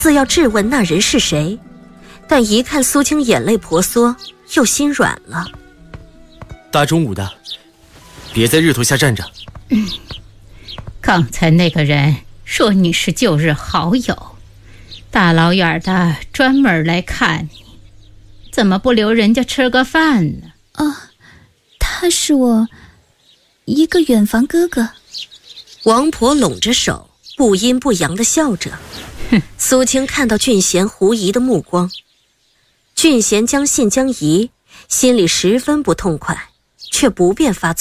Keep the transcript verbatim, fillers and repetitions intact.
似要质问那人是谁，但一看苏青眼泪婆娑，又心软了。 大中午的，别在日头下站着。 嗯，刚才那个人说你是旧日好友，大老远的专门来看你，怎么不留人家吃个饭呢？ 哦，他是我一个远房哥哥。 王婆拢着手，不阴不阳地笑着。苏青看到俊贤狐疑的目光，俊贤将信将疑，心里十分不痛快，却不便发作。